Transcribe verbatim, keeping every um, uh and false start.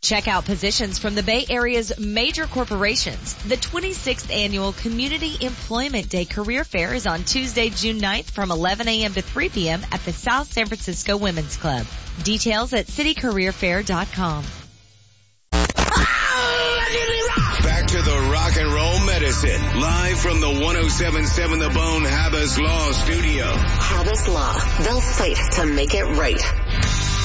Check out positions from the Bay Area's major corporations. The twenty-sixth Annual Community Employment Day Career Fair is on Tuesday, June ninth from eleven a.m. to three p.m. at the South San Francisco Women's Club. Details at city career fair dot com. Back to the Rock and Roll Medicine, live from the one oh seven point seven The Bone Habas Law Studio. Habas Law, they'll fight to make it right.